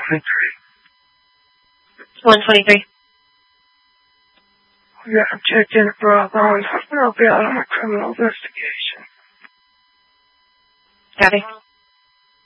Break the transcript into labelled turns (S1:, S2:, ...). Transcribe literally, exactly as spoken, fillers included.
S1: twenty-three.
S2: one twenty-three.
S1: Yeah, I'm checked in at Bravo and I'll be out on a criminal investigation.
S2: Copy.